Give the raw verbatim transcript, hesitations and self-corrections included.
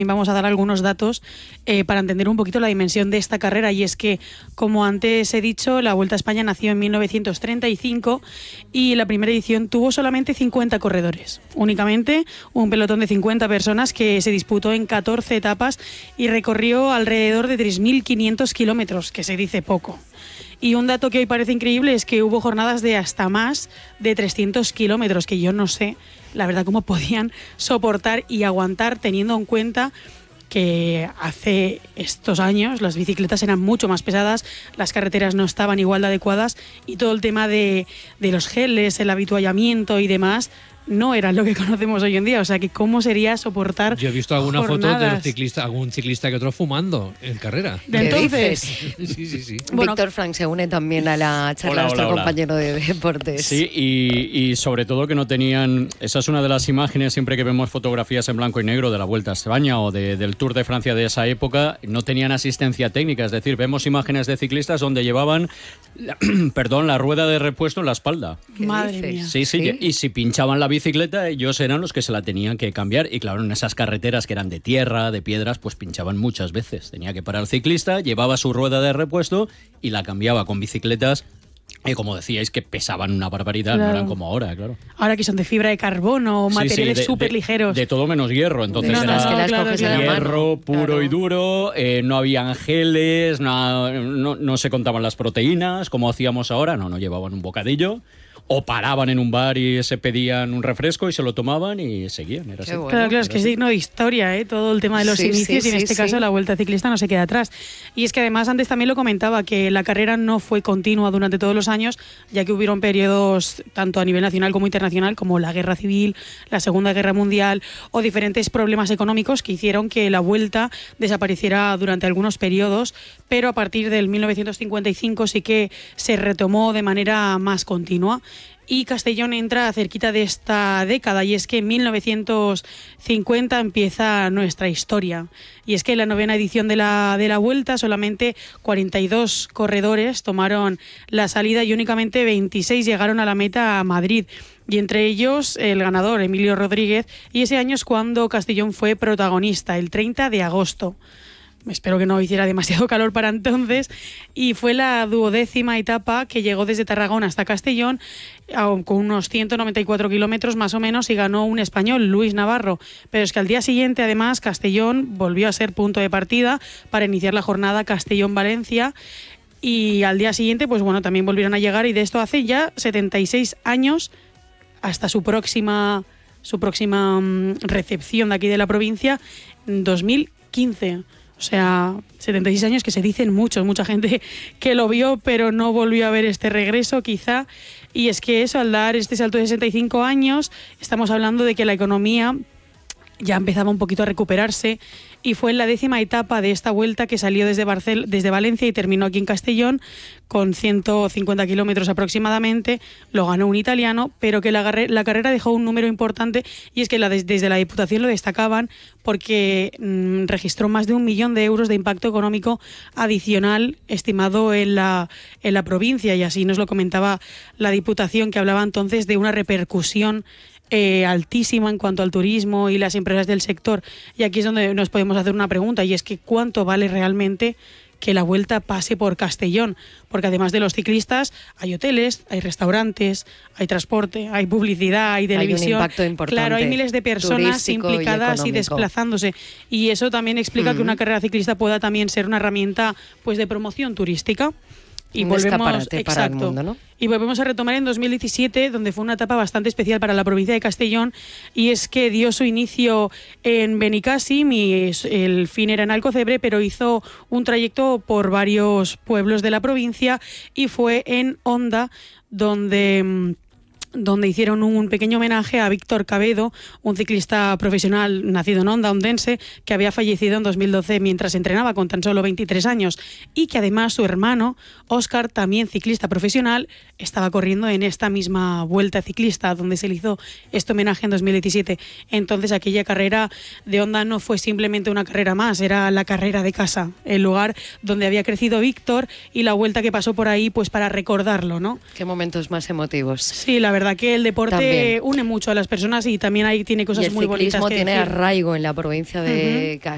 Vamos a dar algunos datos eh, para entender un poquito la dimensión de esta carrera, y es que, como antes he dicho, la Vuelta a España nació en mil novecientos treinta y cinco y la primera edición tuvo solamente cincuenta corredores, únicamente un pelotón de cincuenta personas que se disputó en catorce etapas y recorrió alrededor de tres mil quinientos kilómetros, que se dice poco. Y un dato que hoy parece increíble es que hubo jornadas de hasta más de trescientos kilómetros, que yo no sé, la verdad, cómo podían soportar y aguantar, teniendo en cuenta que hace estos años las bicicletas eran mucho más pesadas, las carreteras no estaban igual de adecuadas y todo el tema de, de los geles, el habituallamiento y demás no era lo que conocemos hoy en día. O sea, que cómo sería soportar Yo he visto alguna jornadas. foto de los ciclistas, algún ciclista que otro fumando en carrera. Entonces, sí, sí, sí. Bueno, Víctor Frank se une también a la charla, Hola, nuestro hola, hola. compañero de deportes. Sí, y, y sobre todo que no tenían... Esa es una de las imágenes, siempre que vemos fotografías en blanco y negro de la Vuelta a España o de, del Tour de Francia de esa época, no tenían asistencia técnica. Es decir, vemos imágenes de ciclistas donde llevaban, la, perdón, la rueda de repuesto en la espalda. madre dices? mía. Sí, sí, ¿Sí? y si pinchaban la bicicleta, ellos eran los que se la tenían que cambiar. Y claro, en esas carreteras que eran de tierra, de piedras, pues pinchaban muchas veces. Tenía que parar el ciclista, llevaba su rueda de repuesto y la cambiaba con bicicletas. Y como decíais, que pesaban una barbaridad, Claro. no eran como ahora, claro. Ahora que son de fibra de carbono, Sí, materiales sí, de- súper de- ligeros. De todo menos hierro, entonces No, no, era es que las claro, coges en la claro. mano. hierro puro Claro. y duro, eh, no habían geles, no, no, no se contaban las proteínas como hacíamos ahora, no, no llevaban un bocadillo. O paraban en un bar y se pedían un refresco y se lo tomaban y seguían. Era así. Qué bueno. Claro, claro, es que es digno de historia, ¿eh? Todo el tema de los Sí, inicios sí, y en sí, este sí. caso la Vuelta Ciclista no se queda atrás. Y es que además antes también lo comentaba, que la carrera no fue continua durante todos los años, ya que hubieron periodos tanto a nivel nacional como internacional, como la Guerra Civil, la Segunda Guerra Mundial o diferentes problemas económicos que hicieron que la Vuelta desapareciera durante algunos periodos, pero a partir del mil novecientos cincuenta y cinco sí que se retomó de manera más continua. Y Castellón entra cerquita de esta década, y es que en mil novecientos cincuenta empieza nuestra historia. Y es que en la novena edición de la, de la Vuelta solamente cuarenta y dos corredores tomaron la salida y únicamente veintiséis llegaron a la meta a Madrid. Y entre ellos el ganador, Emilio Rodríguez, y ese año es cuando Castellón fue protagonista, el treinta de agosto. Espero que no hiciera demasiado calor para entonces, y fue la duodécima etapa que llegó desde Tarragona hasta Castellón con unos ciento noventa y cuatro kilómetros más o menos, y ganó un español, Luis Navarro. Pero es que al día siguiente además Castellón volvió a ser punto de partida para iniciar la jornada Castellón-Valencia, y al día siguiente pues bueno, también volvieron a llegar, y de esto hace ya setenta y seis años hasta su próxima, su próxima um, recepción de aquí de la provincia en dos mil quince. O sea, setenta y seis años que se dicen muchos, mucha gente que lo vio pero no volvió a ver este regreso quizá. Y es que eso, al dar este salto de sesenta y cinco años, estamos hablando de que la economía ya empezaba un poquito a recuperarse, y fue en la décima etapa de esta vuelta que salió desde, Barcel- desde Valencia y terminó aquí en Castellón con ciento cincuenta kilómetros aproximadamente. Lo ganó un italiano, pero que la, garre- la carrera dejó un número importante, y es que la des- desde la Diputación lo destacaban porque mmm, registró más de un millón de euros de impacto económico adicional estimado en la, en la provincia, y así nos lo comentaba la Diputación, que hablaba entonces de una repercusión Eh, altísima en cuanto al turismo y las empresas del sector. Y aquí es donde nos podemos hacer una pregunta, y es que ¿cuánto vale realmente que la Vuelta pase por Castellón? Porque además de los ciclistas hay hoteles, hay restaurantes, hay transporte, hay publicidad, hay televisión. Hay un impacto importante, claro, hay miles de personas turístico y implicadas y, económico. desplazándose, y eso también explica Mm. que una carrera ciclista pueda también ser una herramienta pues de promoción turística. Y Un volvemos, escaparate para el exacto, mundo, ¿no? Y volvemos a retomar en dos mil diecisiete, donde fue una etapa bastante especial para la provincia de Castellón, y es que dio su inicio en Benicàssim y el fin era en Alcocebre, pero hizo un trayecto por varios pueblos de la provincia, y fue en Onda donde donde hicieron un pequeño homenaje a Víctor Cabedo, un ciclista profesional nacido en Onda, ondense, que había fallecido en dos mil doce mientras entrenaba con tan solo veintitrés años, y que además su hermano, Óscar, también ciclista profesional, estaba corriendo en esta misma Vuelta Ciclista, donde se le hizo este homenaje en dos mil diecisiete. Entonces aquella carrera de Onda no fue simplemente una carrera más, era la carrera de casa, el lugar donde había crecido Víctor, y la vuelta que pasó por ahí pues para recordarlo, ¿no? Qué momentos más emotivos. Sí, la verdad que el deporte También. une mucho a las personas, y también ahí tiene cosas Y el muy bonitas ciclismo que tiene decir. arraigo en la provincia de Ujú. Castellón.